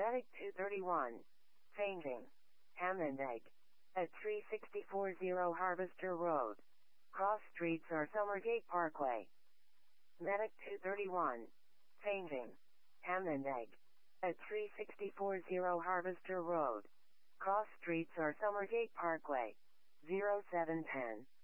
Medic 231. Changing. Ham and Egg. At 3640 Harvester Road. Cross streets are Summergate Parkway. Medic 231. Changing. Ham and Egg. At 3640 Harvester Road. Cross streets are Summergate Parkway. 0710.